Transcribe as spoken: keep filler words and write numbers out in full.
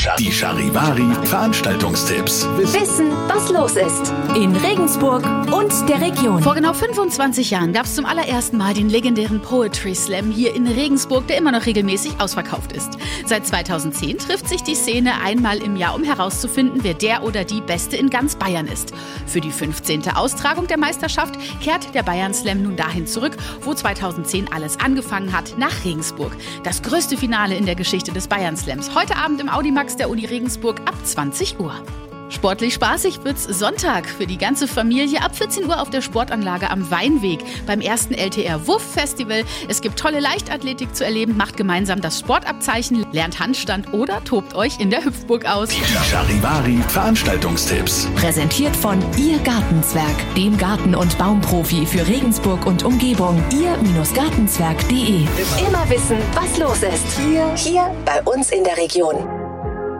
Die Charivari Veranstaltungstipps. Wissen, was los ist in Regensburg und der Region. Vor genau fünfundzwanzig Jahren gab es zum allerersten Mal den legendären Poetry Slam hier in Regensburg, der immer noch regelmäßig ausverkauft ist. Seit zweitausendzehn trifft sich die Szene einmal im Jahr, um herauszufinden, wer der oder die Beste in ganz Bayern ist. Für die fünfzehnte Austragung der Meisterschaft kehrt der Bayern Slam nun dahin zurück, wo zweitausendzehn alles angefangen hat, nach Regensburg. Das größte Finale in der Geschichte des Bayern Slams. Heute Abend im Audimax der Uni Regensburg ab zwanzig Uhr. Sportlich spaßig wird's Sonntag für die ganze Familie ab vierzehn Uhr auf der Sportanlage am Weinweg beim ersten L T R Wuff Festival. Es gibt tolle Leichtathletik zu erleben, macht gemeinsam das Sportabzeichen, lernt Handstand oder tobt euch in der Hüpfburg aus. Die Charivari Veranstaltungstipps. Präsentiert von Ihr Gartenzwerg, dem Garten- und Baumprofi für Regensburg und Umgebung. ihr Gartenzwerg punkt de. Immer wissen, was los ist. Hier, hier bei uns in der Region.